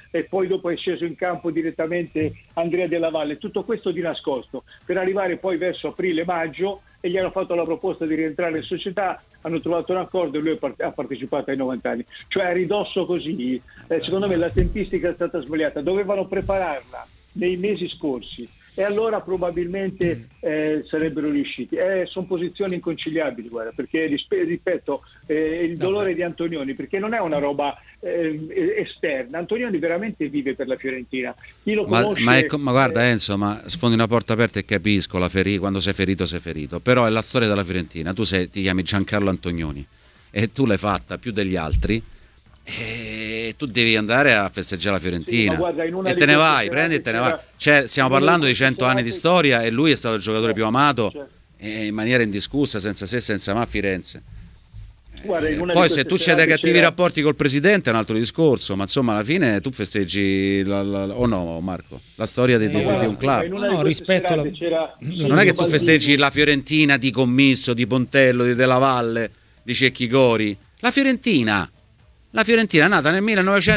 e poi dopo è sceso in campo direttamente Andrea Della Valle, tutto questo di nascosto, per arrivare poi verso aprile-maggio e gli hanno fatto la proposta di rientrare in società, hanno trovato un accordo e lui ha partecipato ai 90 anni. Cioè a ridosso così, secondo me la tempistica è stata sbagliata, dovevano prepararla nei mesi scorsi e allora probabilmente sarebbero riusciti. Sono posizioni inconciliabili, guarda, perché rispetto il dolore di Antonioni, perché non è una roba esterna. Antonioni veramente vive per la Fiorentina. Chi lo conosce, ma guarda Enzo, ma sfondi una porta aperta e capisco quando sei ferito, però è la storia della Fiorentina. Tu ti chiami Giancarlo Antonioni e tu l'hai fatta più degli altri e tu devi andare a festeggiare la Fiorentina, sì, guarda, e te ne vai, prendi e te ne vai. Cioè, stiamo parlando di 100 anni di storia e lui è stato il giocatore più amato in maniera indiscussa, senza se senza ma a Firenze. Guarda, poi se tu c'hai dei cattivi rapporti col presidente è un altro discorso, ma insomma alla fine tu festeggi o no, Marco, la storia di un club. No, rispetto non è che tu festeggi la Fiorentina di Commisso, di Pontello, di Della Valle, di Cecchi Cori. La Fiorentina è nata nel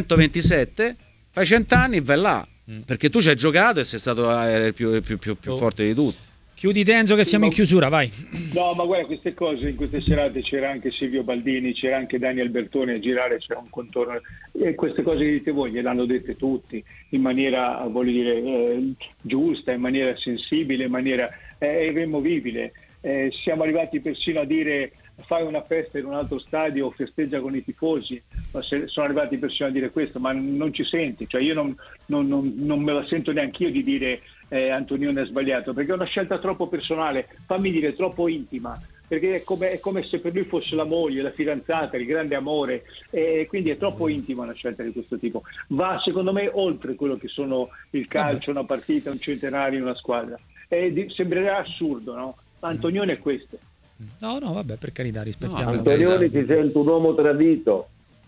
1927, fai 100 anni e vai là, perché tu ci hai giocato e sei stato il più forte di tutti. Chiudi Enzo che siamo in chiusura, vai. No, ma guarda, queste cose, in queste serate c'era anche Silvio Baldini, c'era anche Daniel Bertoni a girare, c'era un contorno, e queste cose che dite voi gliel'hanno dette tutti in maniera, voglio dire, giusta, in maniera sensibile, in maniera irremovibile. Siamo arrivati persino a dire fai una festa in un altro stadio, festeggia con i tifosi, sono arrivati persino a dire questo, ma non ci senti, cioè io non me la sento neanche io di dire Antonioni ha sbagliato, perché è una scelta troppo personale, fammi dire troppo intima, perché è come se per lui fosse la moglie, la fidanzata, il grande amore, e quindi è troppo intima una scelta di questo tipo, va secondo me oltre quello che sono il calcio, una partita, un centenario, una squadra, sembrerà assurdo, no? Ma Antonioni è questo. No, vabbè, per carità, rispettiamo. Antonioni si sente un uomo tradito.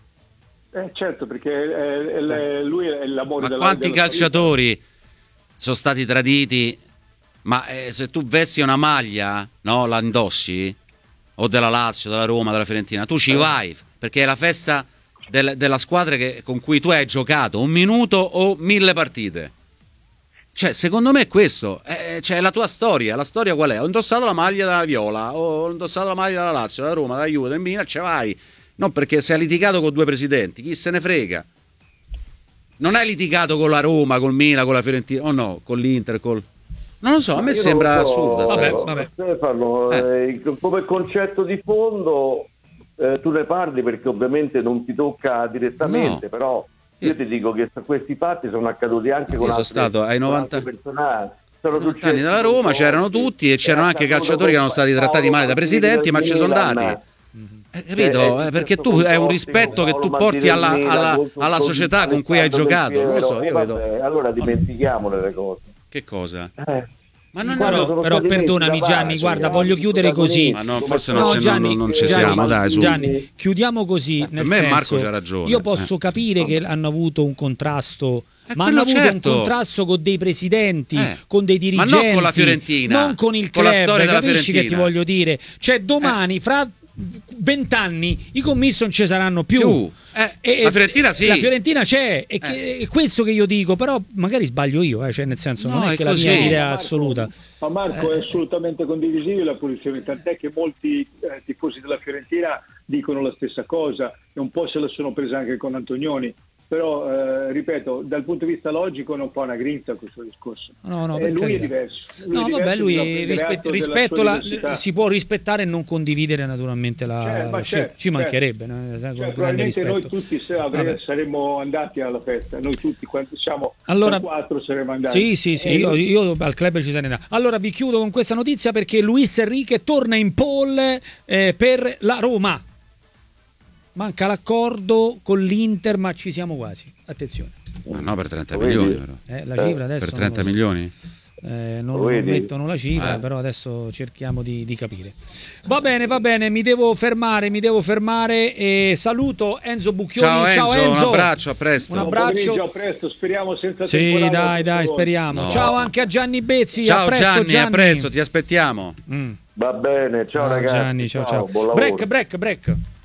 Certo, perché lui è l'amore della quanti calciatori sono stati traditi, ma se tu vesti una maglia, no, la indossi, o della Lazio, della Roma, della Fiorentina, tu ci vai, perché è la festa della squadra con cui tu hai giocato 1 minuto o 1000 partite. Cioè, secondo me è questo, cioè la tua storia. La storia qual è? Ho indossato la maglia della Viola, ho indossato la maglia della Lazio, della Roma, della Juve, del Milan, ce vai. No, perché se hai litigato con 2 presidenti, chi se ne frega? Non hai litigato con la Roma, col Milan, con la Fiorentina, o no, con l'Inter, non lo so, a me sembra assurda. Vabbè. Stefano, come concetto di fondo tu ne parli perché ovviamente non ti tocca direttamente, però io ti dico che questi fatti sono accaduti anche con altri, sono stato ai 90 personaggi. Anni della Roma, c'erano tutti e c'erano anche calciatori che erano stati trattati male da presidenti, ma ci sono andati. Capito? Perché tu hai un rispetto che tu porti alla società con cui hai giocato. Non lo so, io vedo. Allora dimentichiamole le cose. Che cosa? Ma però perdonami Gianni, guarda, voglio chiudere così. Ma no, forse non ci siamo, dai, su. Gianni, chiudiamo così, nel senso, Marco c'ha ragione. Io posso capire che hanno avuto un contrasto, ma hanno avuto un contrasto con dei presidenti, con dei dirigenti, ma non con la Fiorentina, non con il con club, la storia della capisci Fiorentina. Che ti voglio dire? Cioè domani, fra 20 anni, i commisso non ci saranno più. La Fiorentina sì. La Fiorentina c'è, è questo che io dico, però magari sbaglio io, cioè nel senso non è che così. La mia idea è assoluta. Ma Marco è assolutamente condivisibile la posizione, tant'è che molti tifosi della Fiorentina dicono la stessa cosa e un po' se la sono presa anche con Antonioni. Però, ripeto, dal punto di vista logico non fa una grinza questo discorso. Lui è diverso. Si può rispettare e non condividere naturalmente la scelta. Ci mancherebbe. Probabilmente noi tutti saremmo andati alla festa, noi tutti quando siamo 4 saremmo andati. Sì, io al club ci sarei andato. Allora vi chiudo con questa notizia perché Luis Enrique torna in pole per la Roma. Manca l'accordo con l'Inter, ma ci siamo quasi. Attenzione. Ma no, per 30 milioni però. La cifra adesso per 30 milioni? Non mettono la cifra, però adesso cerchiamo di capire. Va bene, mi devo fermare e saluto Enzo Bucchioni. Ciao Enzo, un abbraccio, a presto. Un abbraccio. A presto, speriamo senza Sì, dai, speriamo. No. Ciao anche a Gianni Bezzi. Ciao a presto, Gianni, a presto, ti aspettiamo. Va bene, ciao ragazzi. Gianni, ciao. Buon lavoro. Break.